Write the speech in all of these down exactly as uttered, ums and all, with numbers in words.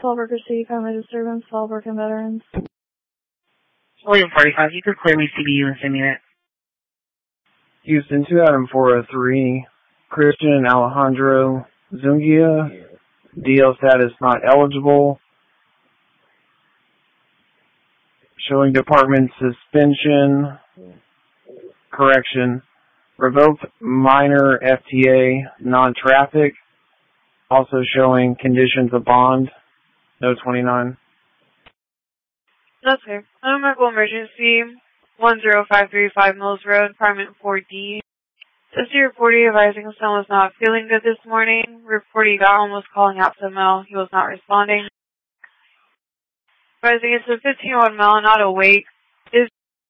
Fall Worker City, Family Disturbance, Fall Working Veterans. William forty-five, you could clear me C B U and send me that. Houston two Adam four oh three, Christian Alejandro Zungia, D L status not eligible. Showing department suspension, correction, revoked minor F T A, non-traffic, also showing conditions of bond, no twenty-nine. That's fair. Medical emergency, one zero five three five Mills Road, apartment four D. Sister reported advising his son was not feeling good this morning. Reported got home was calling out to Mel. He was not responding. Advising it's a fifteen-year-old male, not awake. Is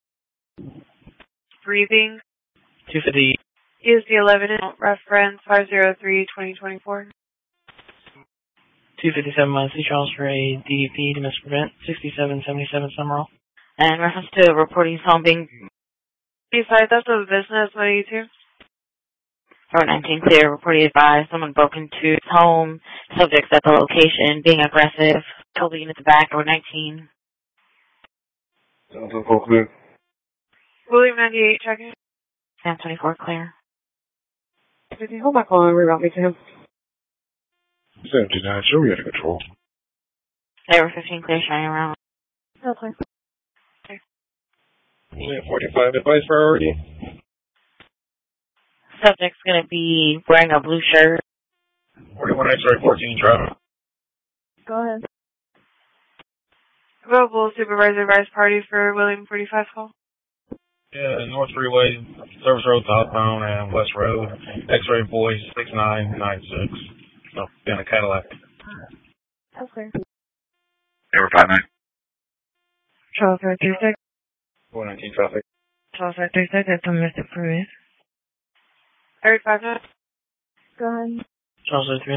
breathing. two fifty. Is the eleven reference five zero three twenty twenty-four. two fifty-seven Muncie Charles for a D D P to misprevent, sixty-seven seventy-seven Summerall. And reference to reporting his home being... Besides, that's a business, what do you do? Road nineteen clear, reported by someone broke into his home, subjects at the location, being aggressive, told the unit at the back, road nineteen. Delta four clear. William ninety-eight, checking. Sam twenty-four clear. Did he hold my call and reroute me to him? seventy-nine, show me under control. They were fifteen clear, shining around. That's fine. William forty-five, advice priority. Subject's gonna be wearing a blue shirt. forty-one X-ray fourteen, drive. Go ahead. Available supervisor advice party for William forty-five call. Yeah, North Freeway, Service Road, southbound, and West Road. X-ray boys, six nine nine six. No, in a Cadillac. That's fair. Number five nine. Charles five three six. four nineteen traffic. Charles five three six, that's a Mister Pruitt. Eric five nine. Go ahead. Charles three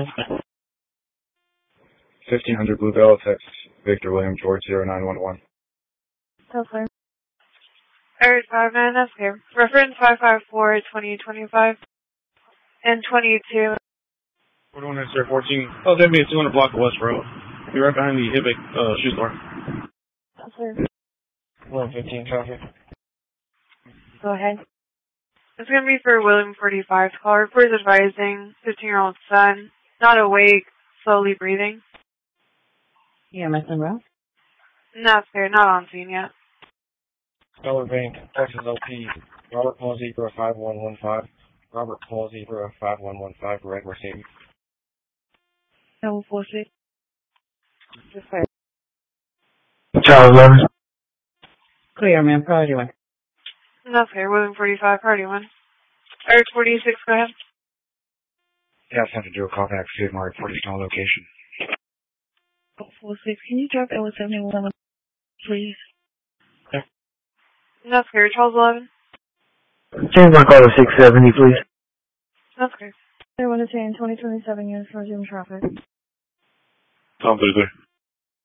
fifteen hundred Blue Bell, text Victor William George zero nine one one. That's fair. Eric five nine, that's fair. Reference five five four twenty twenty-five. And twenty-two. forty-one X-ray fourteen. Oh, that'd be a two hundred block of West Road. Be right behind the Hibbik uh, shoe store. That's fair. one fifteen traffic. Go ahead. It's going to be for William forty-five call. Report is advising fifteen-year-old son, not awake, slowly breathing. Yeah, my son, Ralph. Not fair, not on scene yet. Stellar Bank, Texas L P. Robert Paul Zebra five one one five. Robert Paul Zebra five one one five, Red Mercedes. Double four six. Just fire. Charles eleven. Clear, man. Priority one. Not fair, William forty-five, party one. Eric forty-six, go ahead. Yeah, I have to do a call back to my forty-stall location. Double four six. Can you drop L seventy-one, please? Yeah. That's fair, Charles eleven. Change my call to six seventy, please. That's fair. They want to change twenty twenty-seven units for resume traffic. Tom thirty-three.